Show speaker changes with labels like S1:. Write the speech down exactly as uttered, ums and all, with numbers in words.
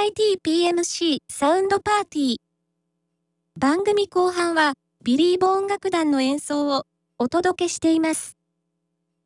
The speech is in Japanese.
S1: イティーピーエムシー サウンドパーティー。番組後半はビリーボ音楽団の演奏をお届けしています。